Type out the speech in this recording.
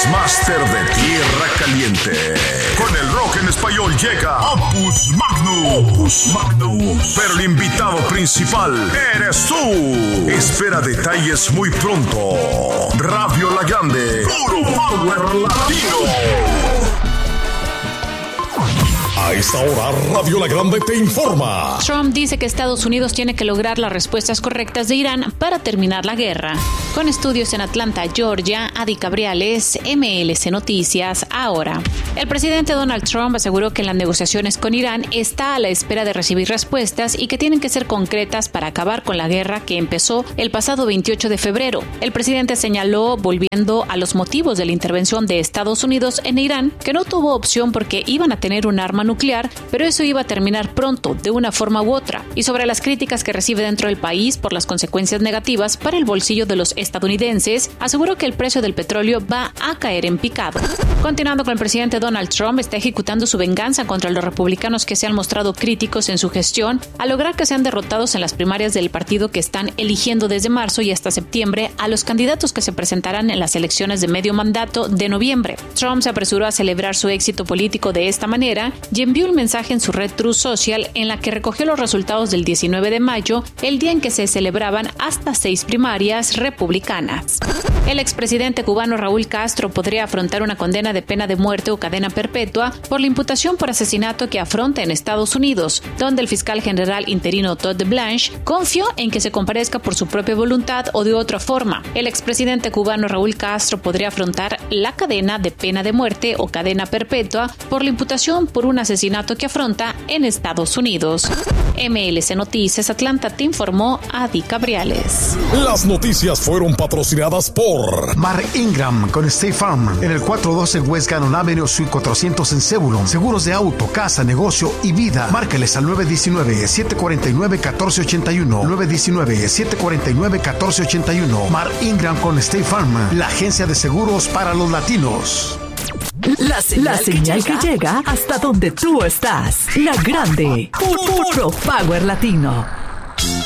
Máster de Tierra Caliente. Con el rock en español llega Opus Magnus. Pero el invitado principal eres tú. Espera detalles muy pronto. Radio La Grande, puro power latino. A esta hora, Radio La Grande te informa. Trump dice que Estados Unidos tiene que lograr las respuestas correctas de Irán para terminar la guerra. Con estudios en Atlanta, Georgia, Adi Cabriales, MLC Noticias, ahora. El presidente Donald Trump aseguró que en las negociaciones con Irán está a la espera de recibir respuestas y que tienen que ser concretas para acabar con la guerra que empezó el pasado 28 de febrero. El presidente señaló, volviendo a los motivos de la intervención de Estados Unidos en Irán, que no tuvo opción porque iban a tener un arma nuclear, pero eso iba a terminar pronto, de una forma u otra, y sobre las críticas que recibe dentro del país por las consecuencias negativas para el bolsillo de los estadounidenses, aseguró que el precio del petróleo va a caer en picado. Continuando con el presidente Donald Trump, está ejecutando su venganza contra los republicanos que se han mostrado críticos en su gestión, al lograr que sean derrotados en las primarias del partido que están eligiendo desde marzo y hasta septiembre a los candidatos que se presentarán en las elecciones de medio mandato de noviembre. Trump se apresuró a celebrar su éxito político de esta manera y envió un mensaje en su red Truth Social en la que recogió los resultados del 19 de mayo, el día en que se celebraban hasta 6 primarias republicanas. El expresidente cubano Raúl Castro podría afrontar una condena de pena de muerte o cadena perpetua por la imputación por asesinato que afronta en Estados Unidos, donde el fiscal general interino Todd Blanche confió en que se comparezca por su propia voluntad o de otra forma. El expresidente cubano Raúl Castro podría afrontar la cadena de pena de muerte o cadena perpetua por la imputación por un asesinato que afronta en Estados Unidos. MLC Noticias Atlanta te informó Adi Cabriales. Las noticias fueron patrocinadas por Mark Ingram con State Farm en el 412 West Gannon Avenue, Suite 400 en Zebulon. Seguros de auto, casa, negocio y vida. Márqueles al 919-749-1481. 919-749-1481. Mark Ingram con State Farm, la agencia de seguros para los latinos. La señal que llega hasta donde tú estás. La Grande. Puro Power Latino.